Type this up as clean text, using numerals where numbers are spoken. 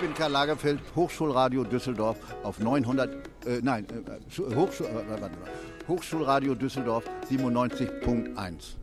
bin Karl Lagerfeld, Hochschulradio Düsseldorf auf 900, Hochschulradio Düsseldorf 97.1.